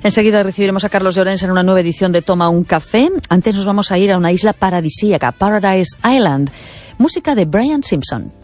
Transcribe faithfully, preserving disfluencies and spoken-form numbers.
Enseguida recibiremos a Carlos Llorens en una nueva edición de Toma un Café. Antes nos vamos a ir a una isla paradisíaca, Paradise Island. Música de Brian Simpson.